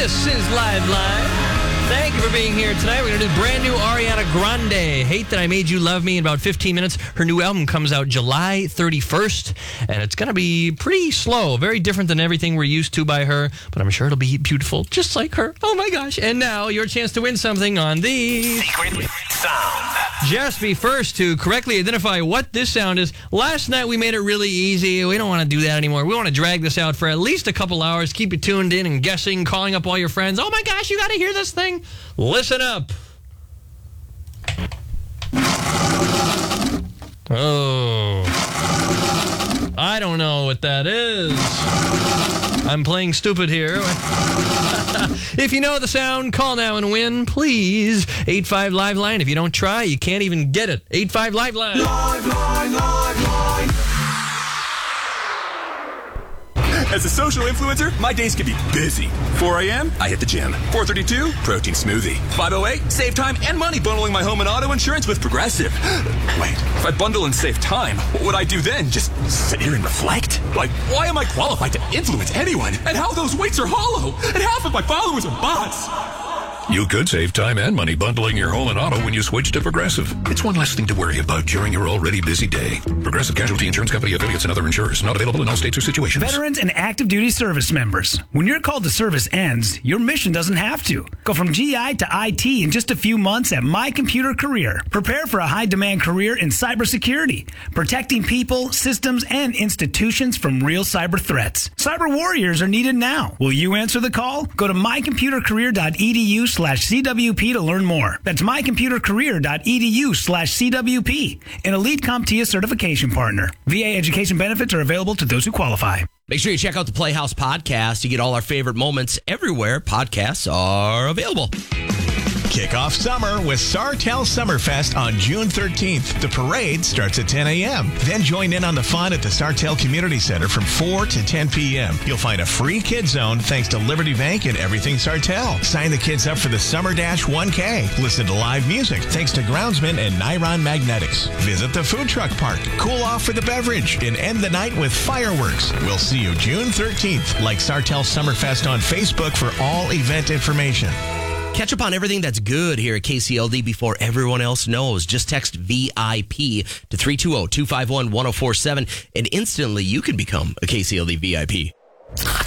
This is Live Line. Thank you for being here tonight. We're going to do brand new Ariana Grande, Hate That I Made You Love Me, in about 15 minutes. Her new album comes out July 31st, and it's going to be pretty slow, very different than everything we're used to by her, but I'm sure it'll be beautiful, just like her. Oh my gosh. And now, your chance to win something on the Secret Sound. Just be first to correctly identify what this sound is. Last night we made it really easy. We don't want to do that anymore. We want to drag this out for at least a couple hours, keep you tuned in and guessing, calling up all your friends. Oh my gosh, you got to hear this thing. Listen up. Oh. I don't know what that is. I'm playing stupid here. If you know the sound, call now and win, please. 85 Live Line. If you don't try, you can't even get it. 85 Live Line. Live Line, Live Line. As a social influencer, my days can be busy. 4 a.m., I hit the gym. 4:32, protein smoothie. 5:08, save time and money bundling my home and auto insurance with Progressive. Wait, if I bundle and save time, what would I do then? Just sit here and reflect? Like, why am I qualified to influence anyone? And how those weights are hollow? And half of my followers are bots. You could save time and money bundling your home and auto when you switch to Progressive. It's one less thing to worry about during your already busy day. Progressive Casualty Insurance Company, affiliates, and other insurers. Not available in all states or situations. Veterans and active duty service members. When your call to service ends, your mission doesn't have to. Go from GI to IT in just a few months at My Computer Career. Prepare for a high-demand career in cybersecurity, protecting people, systems, and institutions from real cyber threats. Cyber warriors are needed now. Will you answer the call? Go to mycomputercareer.edu/CWP to learn more. That's mycomputercareer.edu/CWP, an Elite CompTIA certification partner. VA education benefits are available to those who qualify. Make sure you check out the Playhouse Podcast. You get all our favorite moments everywhere podcasts are available. Kick off summer with Sartell Summerfest on June 13th. The parade starts at 10 a.m. Then join in on the fun at the Sartell Community Center from 4 to 10 p.m. You'll find a free kids zone thanks to Liberty Bank and Everything Sartell. Sign the kids up for the Summer Dash 1K. Listen to live music thanks to Groundsman and Niron Magnetics. Visit the food truck park. Cool off for the beverage and end the night with fireworks. We'll see you June 13th. Like Sartell Summerfest on Facebook for all event information. Catch up on everything that's good here at KCLD before everyone else knows. Just text VIP to 320-251-1047, and instantly you can become a KCLD VIP.